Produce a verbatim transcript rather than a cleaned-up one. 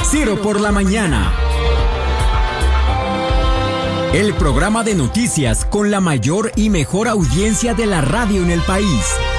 Ciro por la mañana. El programa de noticias con la mayor y mejor audiencia de la radio en el país.